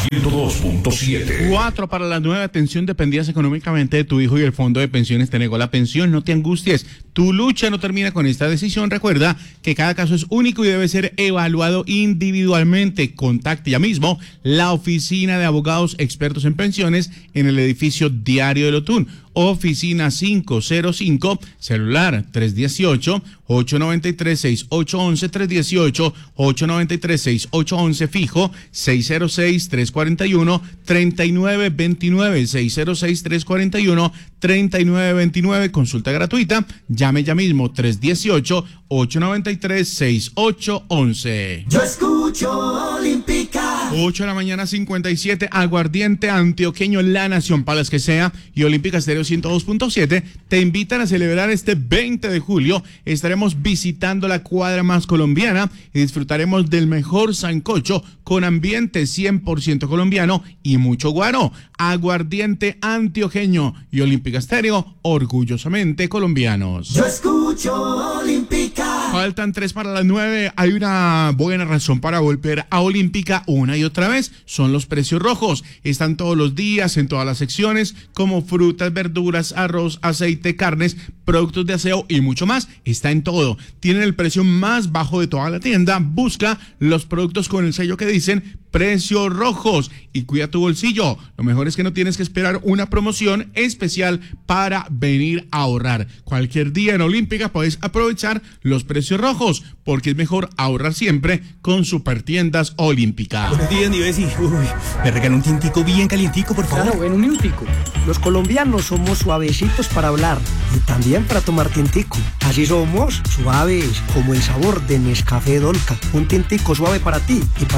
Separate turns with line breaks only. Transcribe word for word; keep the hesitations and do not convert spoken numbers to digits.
ciento dos punto siete.
Cuatro para las nueve. Atención, dependías económicamente de tu hijo y el fondo de pensiones te negó la pensión. No te angusties. Tu lucha no termina con esta decisión. Recuerda que cada caso es único y debe ser evaluado individualmente. Contacte ya mismo la oficina de abogados expertos en pensiones en el edificio Diario del Otún. Oficina cinco cero cinco, celular tres uno ocho, ocho nueve tres, seis ocho uno uno, tres uno ocho, ocho nueve tres, seis ocho uno uno, fijo seis cero seis, tres cuatro uno, tres nueve dos nueve, seis cero seis, tres cuatro uno, tres nueve dos nueve, consulta gratuita, llame ya mismo tres uno ocho, ocho nueve tres, seis ocho uno uno.
Yo escucho Olímpica.
ocho de la mañana, cincuenta y siete, aguardiente antioqueño, la nación para las que sea, y Olímpica Estéreo ciento dos punto siete te invitan a celebrar este veinte de julio. Estaremos visitando la cuadra más colombiana y disfrutaremos del mejor sancocho con ambiente cien por ciento colombiano y mucho guaro. Aguardiente antioqueño y Olímpica Estéreo, orgullosamente colombianos.
Yo escucho Olímpica.
Faltan tres para las nueve. Hay una buena razón para volver a Olímpica una y otra vez. Son los precios rojos. Están todos los días en todas las secciones, como frutas, verduras, arroz, aceite, carnes, productos de aseo y mucho más. Está en todo. Tienen el precio más bajo de toda la tienda. Busca los productos con el sello que dicen precios rojos y cuida tu bolsillo. Lo mejor es que no tienes que esperar una promoción especial para venir a ahorrar. Cualquier día en Olímpica puedes aprovechar los precios rojos, porque es mejor ahorrar siempre con Supertiendas Olímpica.
Buenos días, mi Bessie. Uy, me regaló un tintico bien calientico, por favor.
Claro, en un minutico. Los colombianos somos suavecitos para hablar y también para tomar tintico. Así somos suaves, como el sabor de Nescafé Dolca. Un tintico suave para ti y para